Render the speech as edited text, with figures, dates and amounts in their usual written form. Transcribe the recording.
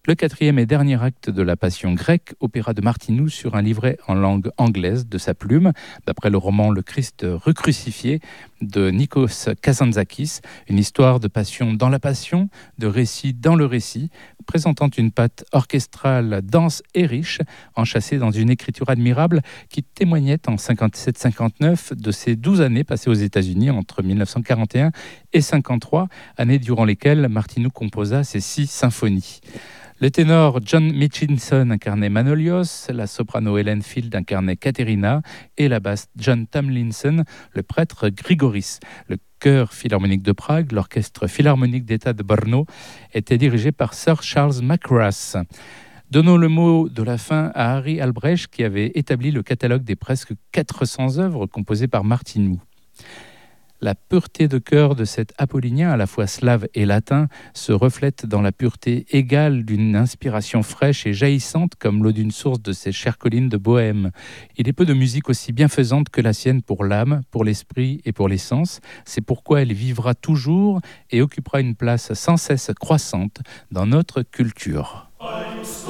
Le quatrième et dernier acte de la Passion grecque, opéra de Martinou sur un livret en langue anglaise de sa plume, d'après le roman Le Christ recrucifié de Nikos Kazantzakis, une histoire de passion dans la passion, de récit dans le récit, présentant une patte orchestrale dense et riche, enchâssée dans une écriture admirable qui témoignait en 57-59 de ses 12 années passées aux États-Unis entre 1941 et 1953, années durant lesquelles Martinou composa ses 6 symphonies. Le ténor John Mitchinson incarnait Manolios, la soprano Helen Field incarnait Katerina et la basse John Tomlinson, le prêtre Grigoris. Le chœur philharmonique de Prague, l'orchestre philharmonique d'État de Brno, était dirigé par Sir Charles McGrath. Donnons le mot de la fin à Harry Albrecht qui avait établi le catalogue des presque 400 œuvres composées par Martinou. La pureté de cœur de cet apollinien, à la fois slave et latin, se reflète dans la pureté égale d'une inspiration fraîche et jaillissante comme l'eau d'une source de ces chères collines de Bohême. Il est peu de musique aussi bienfaisante que la sienne pour l'âme, pour l'esprit et pour les sens. C'est pourquoi elle vivra toujours et occupera une place sans cesse croissante dans notre culture.